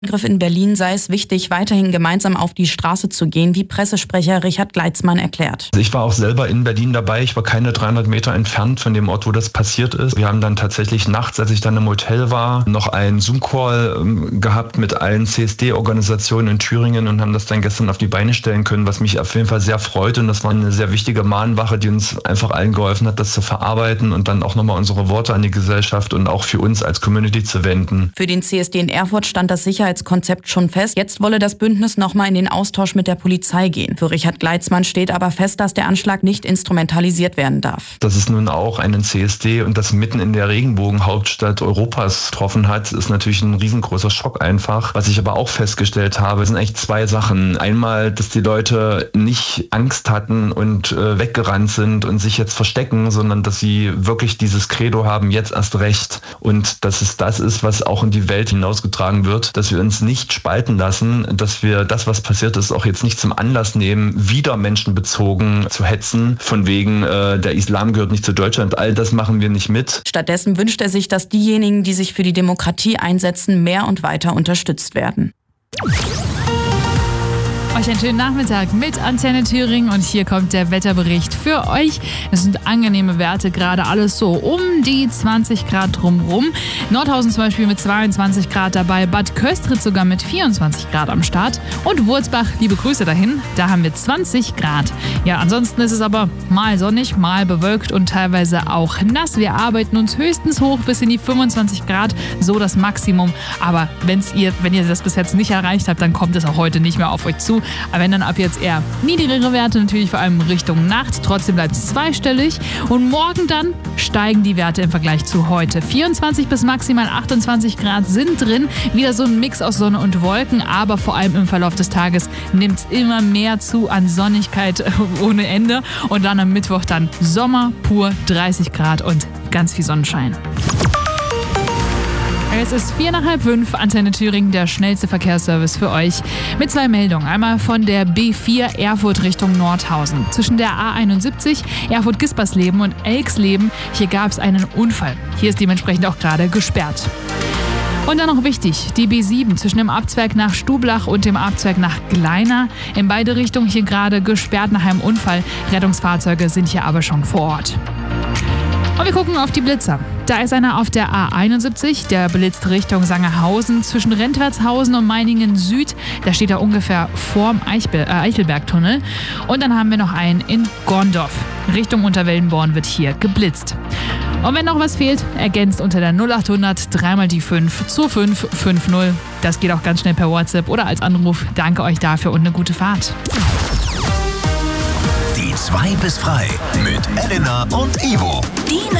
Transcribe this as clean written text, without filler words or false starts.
Angriff in Berlin sei es wichtig, weiterhin gemeinsam auf die Straße zu gehen, wie Pressesprecher Richard Gleitzmann erklärt. Ich war auch selber in Berlin dabei. Ich war keine 300 Meter entfernt von dem Ort, wo das passiert ist. Wir haben dann tatsächlich nachts, als ich dann im Hotel war, noch einen Zoom-Call gehabt mit allen CSD-Organisationen in Thüringen und haben das dann gestern auf die Beine stellen können, was mich auf jeden Fall sehr freut. Und das war eine sehr wichtige Mahnwache, die uns einfach allen geholfen hat, das zu verarbeiten und dann auch nochmal unsere Worte an die Gesellschaft und auch für uns als Community zu wenden. Für den CSD in Erfurt stand das Sicherheitskonzept schon fest. Jetzt wolle das Bündnis nochmal in den Austausch mit der Polizei gehen. Für Richard Gleitzmann steht aber fest, dass der Anschlag nicht instrumentalisiert werden darf. Dass es nun auch einen CSD und das mitten in der Regenbogenhauptstadt Europas getroffen hat, ist natürlich ein riesengroßer Schock einfach. Was ich aber auch festgestellt habe, sind eigentlich zwei Sachen. Einmal, dass die Leute nicht Angst hatten und weggerannt sind und sich jetzt verstecken, sondern dass sie wirklich dieses Credo haben, jetzt erst recht. Und dass es das ist, was auch in die Welt hinausgetragen wird, dass wir uns nicht spalten lassen, dass wir das, was passiert ist, auch jetzt nicht zum Anlass nehmen, wieder menschenbezogen zu hetzen, von wegen der Islam gehört nicht zu Deutschland. All das machen wir nicht mit. Stattdessen wünscht er sich, dass diejenigen, die sich für die Demokratie einsetzen, mehr und weiter unterstützt werden. Euch einen schönen Nachmittag mit Antenne Thüringen und hier kommt der Wetterbericht für euch. Es sind angenehme Werte, gerade alles so um die 20 Grad drumherum. Nordhausen zum Beispiel mit 22 Grad dabei, Bad Köstritz sogar mit 24 Grad am Start und Wurzbach, liebe Grüße dahin, da haben wir 20 Grad. Ja, ansonsten ist es aber mal sonnig, mal bewölkt und teilweise auch nass. Wir arbeiten uns höchstens hoch bis in die 25 Grad, so das Maximum. Aber wenn ihr das bis jetzt nicht erreicht habt, dann kommt es auch heute nicht mehr auf euch zu. Aber wenn dann ab jetzt eher niedrigere Werte, natürlich vor allem Richtung Nacht. Trotzdem bleibt es zweistellig. Und morgen dann steigen die Werte im Vergleich zu heute. 24 bis maximal 28 Grad sind drin. Wieder so ein Mix aus Sonne und Wolken. Aber vor allem im Verlauf des Tages nimmt es immer mehr zu an Sonnigkeit ohne Ende. Und dann am Mittwoch dann Sommer pur, 30 Grad und ganz viel Sonnenschein. Es ist 4:45, Antenne Thüringen, der schnellste Verkehrsservice für euch. Mit zwei Meldungen. Einmal von der B4 Erfurt Richtung Nordhausen. Zwischen der A71 Erfurt-Gispersleben und Elxleben. Hier gab es einen Unfall. Hier ist dementsprechend auch gerade gesperrt. Und dann noch wichtig, die B7 zwischen dem Abzweig nach Stublach und dem Abzweig nach Gleina. In beide Richtungen hier gerade gesperrt nach einem Unfall. Rettungsfahrzeuge sind hier aber schon vor Ort. Und wir gucken auf die Blitzer. Da ist einer auf der A71, der blitzt Richtung Sangerhausen zwischen Rentwertshausen und Meiningen Süd. Da steht er ungefähr vorm Eichelbergtunnel. Und dann haben wir noch einen in Gorndorf. Richtung Unterwellenborn wird hier geblitzt. Und wenn noch was fehlt, ergänzt unter der 0800 3 die 5 2550. Das geht auch ganz schnell per WhatsApp oder als Anruf. Danke euch dafür und eine gute Fahrt. Die 2 bis frei mit Elena und Ivo. Die